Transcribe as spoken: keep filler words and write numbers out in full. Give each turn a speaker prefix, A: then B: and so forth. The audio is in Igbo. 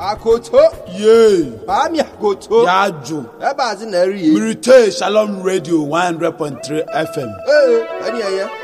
A: Akoto.
B: Yay.
A: Ami akoto.
B: Yajo.
A: Eba azi na eri ye.
B: Mirite Shalom Radio one hundred point three F M.
A: Eh, ani eye.